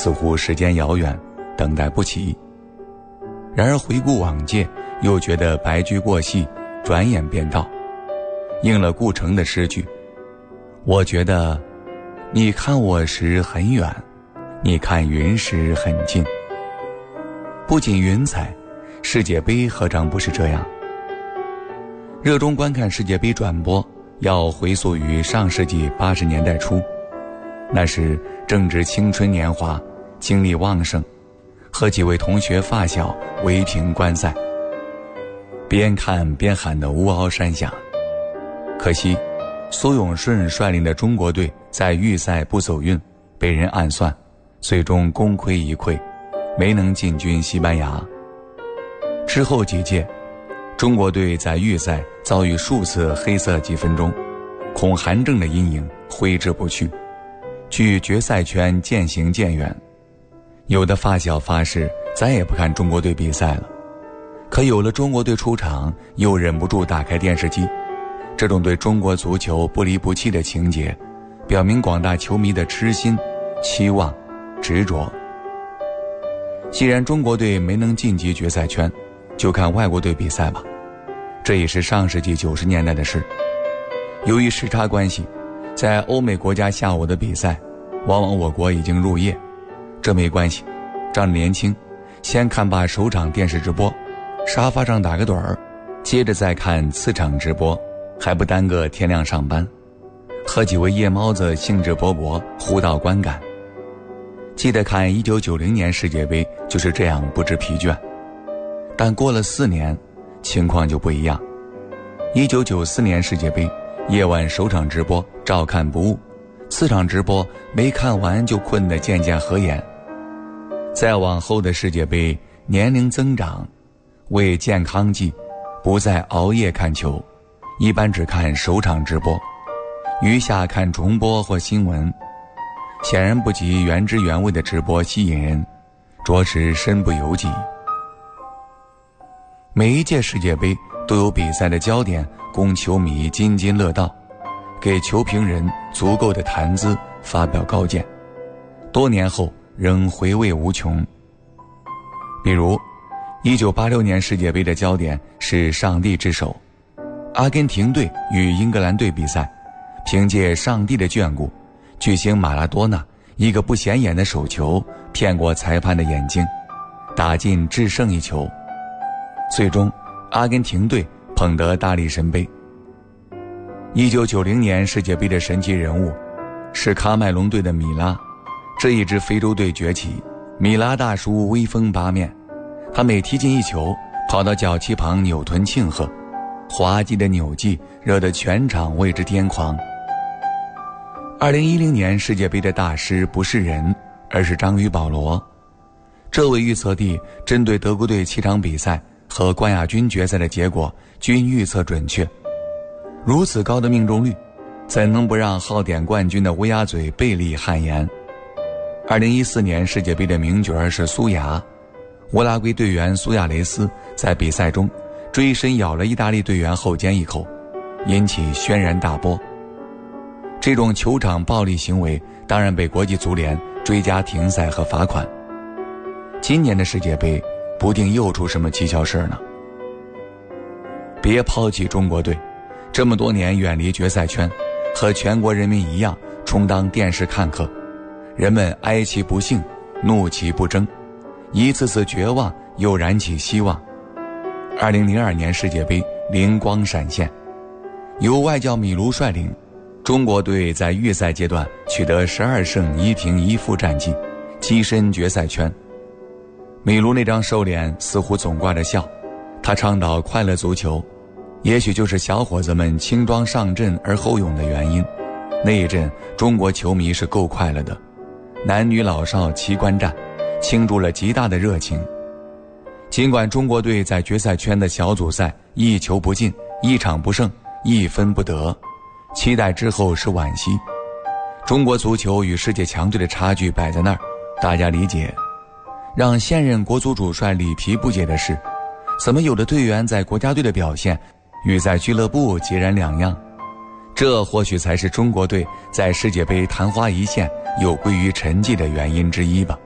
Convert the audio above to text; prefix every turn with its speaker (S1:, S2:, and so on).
S1: 似乎时间遥远，等待不起。然而回顾往届，又觉得白驹过隙，转眼便到，应了顾城的诗句：我觉得你看我时很远，你看云时很近。不仅云彩，世界杯何尝不是这样？热衷观看世界杯转播，要回溯于上世纪80年代初，那时正值青春年华，精力旺盛，和几位同学发小围屏观赛，边看边喊得吴嗷山响。可惜苏永顺率领的中国队在预赛不走运，被人暗算，最终功亏一篑，没能进军西班牙。之后几届，中国队在预赛遭遇数次黑色几分钟，恐韩正的阴影挥之不去，距决赛圈渐行渐远。有的发小发誓再也不看中国队比赛了，可有了中国队出场，又忍不住打开电视机。这种对中国足球不离不弃的情节，表明广大球迷的痴心、期望、执着。既然中国队没能晋级决赛圈，就看外国队比赛吧，这也是上世纪90年代的事。由于时差关系，在欧美国家下午的比赛，往往我国已经入夜。这没关系，仗着年轻，先看罢首场电视直播，沙发上打个盹儿，接着再看次场直播，还不耽搁天亮上班。和几位夜猫子兴致勃勃，互道观感。记得看1990年世界杯就是这样不知疲倦。但过了4年，情况就不一样。1994年世界杯，夜晚首场直播照看不误，次场直播没看完就困得渐渐合眼。再往后的世界杯，年龄增长，为健康计，不再熬夜看球，一般只看首场直播，余下看重播或新闻。显然不及原汁原味的直播吸引人，着实身不由己。每一届世界杯都有比赛的焦点供球迷津津乐道，给球评人足够的谈资发表高见，多年后仍回味无穷。比如1986年世界杯的焦点是上帝之手，阿根廷队与英格兰队比赛，凭借上帝的眷顾，巨星马拉多纳一个不显眼的手球骗过裁判的眼睛，打进制胜一球。最终阿根廷队捧得大力神杯。1990年世界杯的神奇人物是喀麦隆队的米拉，这一支非洲队崛起，米拉大叔威风八面，他每踢进一球，跑到脚旗旁扭臀庆贺，滑稽的扭技惹得全场为之癫狂。2010年世界杯的大师不是人，而是章鱼保罗。这位预测帝针对德国队7场比赛和冠亚军决赛的结果均预测准确，如此高的命中率，怎能不让号点冠军的乌鸦嘴贝利汗颜？2014年世界杯的名角是苏牙，乌拉圭队员苏亚雷斯在比赛中追身咬了意大利队员后肩一口，引起轩然大波。这种球场暴力行为当然被国际足联追加停赛和罚款。今年的世界杯不定又出什么蹊跷事呢？别抛弃中国队，这么多年远离决赛圈，和全国人民一样充当电视看客，人们哀其不幸，怒其不争，一次次绝望又燃起希望。2002年世界杯灵光闪现，由外教米卢率领，中国队在预赛阶段取得12胜1平1负战绩，跻身决赛圈。米卢那张瘦脸似乎总挂着笑，他倡导快乐足球，也许就是小伙子们轻装上阵而后勇的原因。那一阵中国球迷是够快乐的，男女老少齐观战，倾注了极大的热情。尽管中国队在决赛圈的小组赛一球不进，1场不胜，1分不得，期待之后是惋惜。中国足球与世界强队的差距摆在那儿，大家理解。让现任国足主帅里皮不解的是，怎么有的队员在国家队的表现与在俱乐部截然两样？这或许才是中国队在世界杯昙花一现又归于沉寂的原因之一吧。